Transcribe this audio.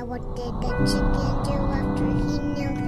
What did the chicken do after he knew